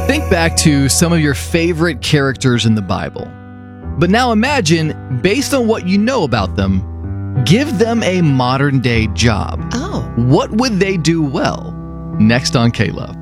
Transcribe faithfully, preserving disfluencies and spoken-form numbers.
Think back to some of your favorite characters in the Bible. But now imagine, based on what you know about them, give them a modern day job. Oh. What would they do well? Next on K-Love.